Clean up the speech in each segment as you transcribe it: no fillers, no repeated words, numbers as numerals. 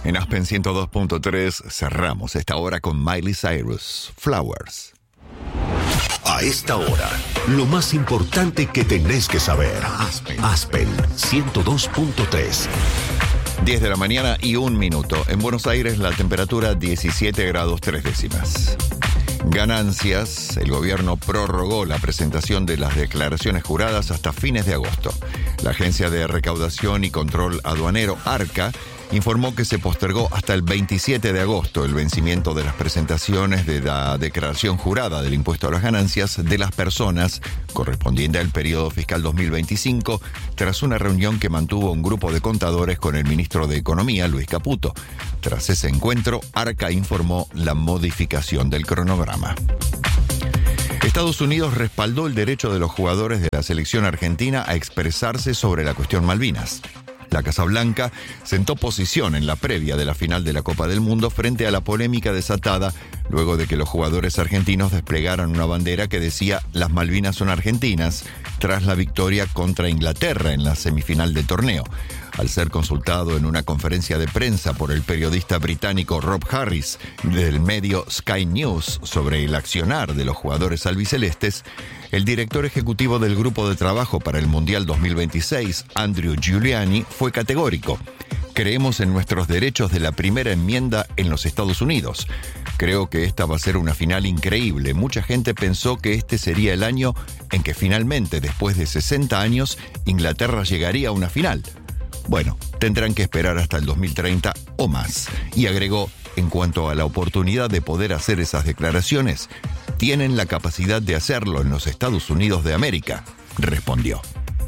En Aspen 102.3 cerramos esta hora con Miley Cyrus, Flowers. A esta hora, lo más importante que tenés que saber. Aspen 102.3. 10 de la mañana y 1 minuto. En Buenos Aires la temperatura 17 grados 3 décimas. Ganancias. El gobierno prorrogó la presentación de las declaraciones juradas hasta fines de agosto. La Agencia de Recaudación y Control Aduanero, ARCA, informó que se postergó hasta el 27 de agosto el vencimiento de las presentaciones de la declaración jurada del impuesto a las ganancias de las personas correspondiente al periodo fiscal 2025, tras una reunión que mantuvo un grupo de contadores con el ministro de Economía, Luis Caputo. Tras ese encuentro, ARCA informó la modificación del cronograma. Estados Unidos respaldó el derecho de los jugadores de la selección argentina a expresarse sobre la cuestión Malvinas. La Casa Blanca sentó posición en la previa de la final de la Copa del Mundo frente a la polémica desatada luego de que los jugadores argentinos desplegaran una bandera que decía «Las Malvinas son argentinas» tras la victoria contra Inglaterra en la semifinal del torneo. Al ser consultado en una conferencia de prensa por el periodista británico Rob Harris del medio Sky News sobre el accionar de los jugadores albicelestes, el director ejecutivo del Grupo de Trabajo para el Mundial 2026, Andrew Giuliani, fue categórico. Creemos en nuestros derechos de la primera enmienda en los Estados Unidos. Creo que esta va a ser una final increíble. Mucha gente pensó que este sería el año en que finalmente, después de 60 años, Inglaterra llegaría a una final. Bueno, tendrán que esperar hasta el 2030 o más. Y agregó, en cuanto a la oportunidad de poder hacer esas declaraciones, tienen la capacidad de hacerlo en los Estados Unidos de América, respondió.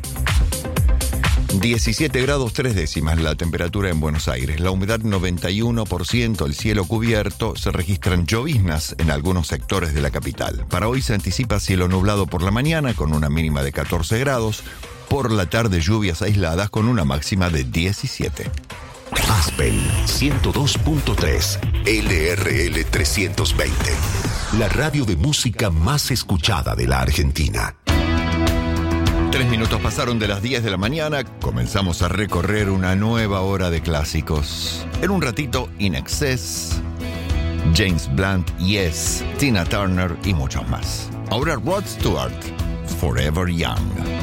17 grados 3 décimas la temperatura en Buenos Aires, la humedad 91%, el cielo cubierto, se registran lloviznas en algunos sectores de la capital. Para hoy se anticipa cielo nublado por la mañana con una mínima de 14 grados, por la tarde lluvias aisladas con una máxima de 17. Aspen 102.3, LRL 320, la radio de música más escuchada de la Argentina. 3 minutos pasaron de las 10 de la mañana, comenzamos a recorrer una nueva hora de clásicos. En un ratito, In Excess, James Blunt, Yes, Tina Turner y muchos más. Ahora Rod Stewart, Forever Young.